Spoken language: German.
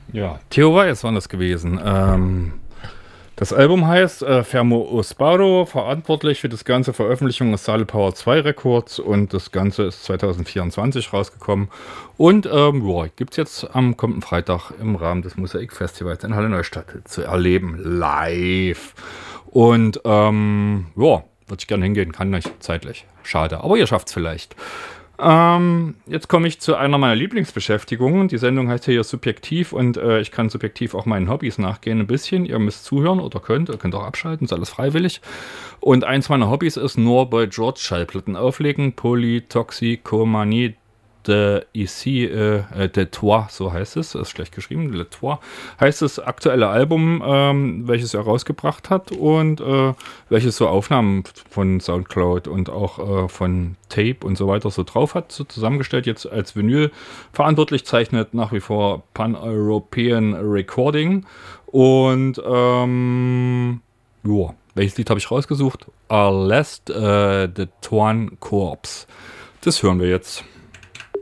Ja, Theo Weiß war das gewesen. Das Album heißt Fermo Osparo, verantwortlich für das ganze Veröffentlichung ist Sale Power 2 Records und das Ganze ist 2024 rausgekommen. Und ja, gibt es jetzt am kommenden Freitag im Rahmen des Mosaik-Festivals in Halle Neustadt zu erleben, live. Und ja, würde ich gerne hingehen, kann nicht zeitlich. Schade, aber ihr schafft es vielleicht. Jetzt komme ich zu einer meiner Lieblingsbeschäftigungen. Die Sendung heißt hier Subjektiv und ich kann subjektiv auch meinen Hobbys nachgehen ein bisschen. Ihr müsst zuhören oder ihr könnt auch abschalten, ist alles freiwillig. Und eins meiner Hobbys ist nur bei George Schallplatten auflegen. Polytoxikomanie ici de Toi, so heißt es, ist schlecht geschrieben, Le Toi, heißt das aktuelle Album, welches er rausgebracht hat und welches so Aufnahmen von Soundcloud und auch von Tape und so weiter so drauf hat, so zusammengestellt, jetzt als Vinyl verantwortlich, zeichnet nach wie vor Pan-European Recording und ja, welches Lied habe ich rausgesucht? Last the Toine Corps. Das hören wir jetzt.